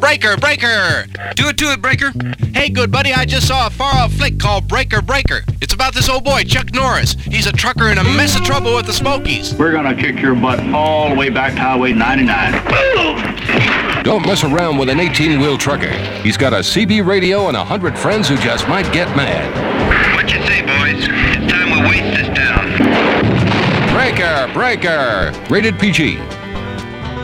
Breaker, Breaker! Do it to it, Breaker. Hey, good buddy, I just saw a far-off flick called Breaker, Breaker. It's about this old boy, Chuck Norris. He's a trucker in a mess of trouble with the Smokies. We're gonna kick your butt all the way back to Highway 99. Don't mess around with an 18-wheel trucker. He's got a CB radio and 100 friends who just might get mad. What you say, boys? It's time we waste this town. Breaker, Breaker! Rated PG.